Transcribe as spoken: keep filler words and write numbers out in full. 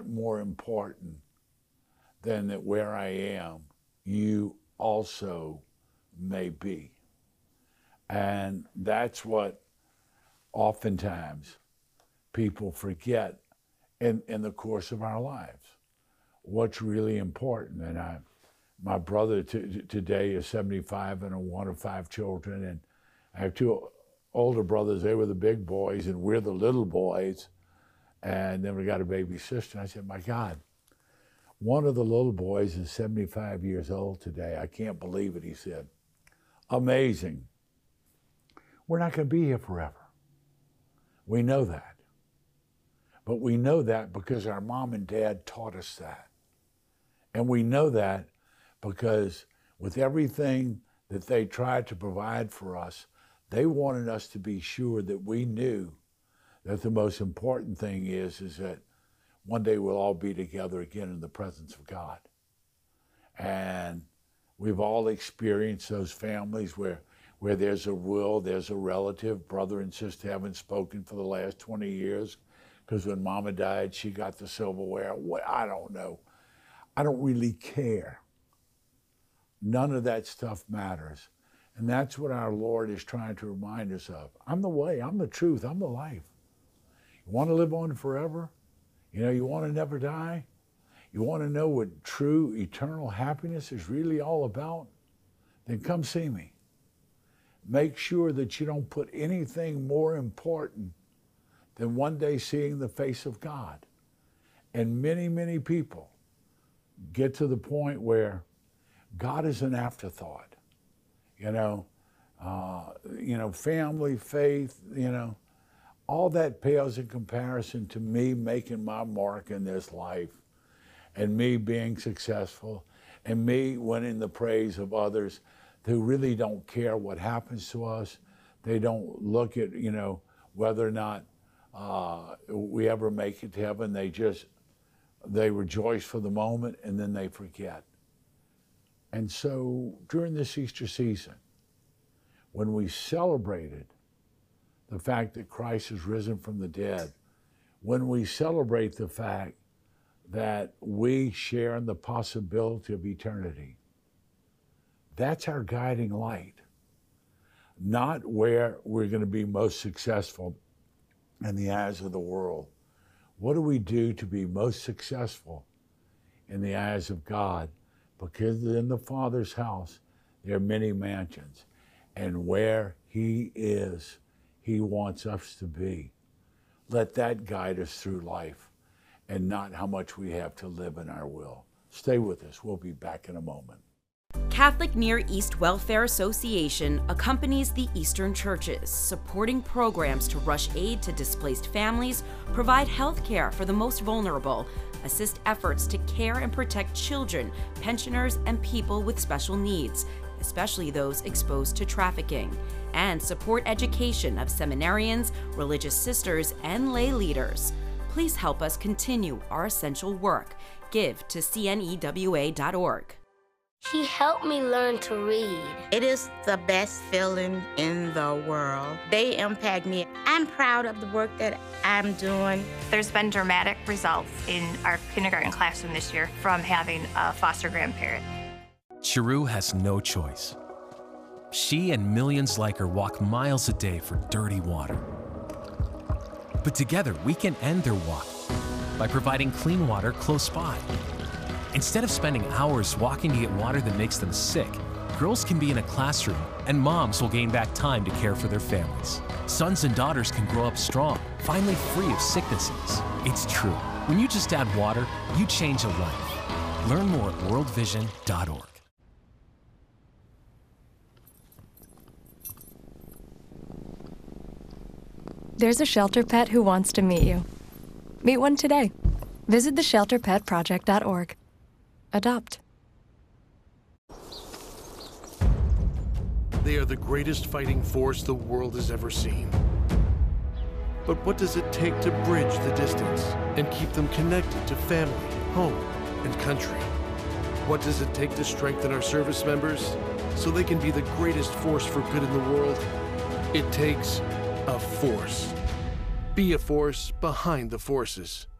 not more important than that where I am, you also may be. And that's what oftentimes people forget in, in the course of our lives. What's really important. And I, my brother t- today is seventy-five and one of five children, and I have two older brothers. They were the big boys, and we're the little boys. And then we got a baby sister. And I said, my God, one of the little boys is seventy-five years old today. I can't believe it, he said. Amazing. We're not going to be here forever. We know that. But we know that because our mom and dad taught us that. And we know that because with everything that they tried to provide for us, they wanted us to be sure that we knew that the most important thing is, is that one day we'll all be together again in the presence of God. And we've all experienced those families where, where there's a will, there's a relative, brother and sister haven't spoken for the last twenty years because when Mama died, she got the silverware. What, I don't know. I don't really care. None of that stuff matters. And that's what our Lord is trying to remind us of. I'm the way, I'm the truth, I'm the life. You want to live on forever? You know, you want to never die? You want to know what true eternal happiness is really all about? Then come see me. Make sure that you don't put anything more important than one day seeing the face of God. And many, many people get to the point where God is an afterthought. You know, uh, you know, family, faith, you know, all that pales in comparison to me making my mark in this life and me being successful and me winning the praise of others who really don't care what happens to us. They don't look at, you know, whether or not uh, we ever make it to heaven. They just, they rejoice for the moment and then they forget. And so during this Easter season, when we celebrated the fact that Christ has risen from the dead, when we celebrate the fact that we share in the possibility of eternity, that's our guiding light. Not where we're going to be most successful in the eyes of the world. What do we do to be most successful in the eyes of God? Because in the Father's house, there are many mansions. And where He is, He wants us to be. Let that guide us through life and not how much we have to live in our will. Stay with us. We'll be back in a moment. Catholic Near East Welfare Association accompanies the Eastern churches, supporting programs to rush aid to displaced families, provide health care for the most vulnerable, assist efforts to care and protect children, pensioners, and people with special needs, especially those exposed to trafficking, and support education of seminarians, religious sisters, and lay leaders. Please help us continue our essential work. Give to C N E W A dot org. He helped me learn to read. It is the best feeling in the world. They impact me. I'm proud of the work that I'm doing. There's been dramatic results in our kindergarten classroom this year from having a foster grandparent. Chiru has no choice. She and millions like her walk miles a day for dirty water. But together, we can end their walk by providing clean water close by. Instead of spending hours walking to get water that makes them sick, girls can be in a classroom and moms will gain back time to care for their families. Sons and daughters can grow up strong, finally free of sicknesses. It's true. When you just add water, you change a life. Learn more at world vision dot org. There's a shelter pet who wants to meet you. Meet one today. Visit the shelter pet project dot org. Adopt. They are the greatest fighting force the world has ever seen. But what does it take to bridge the distance and keep them connected to family, home, and country? What does it take to strengthen our service members so they can be the greatest force for good in the world? It takes a force. Be a force behind the forces.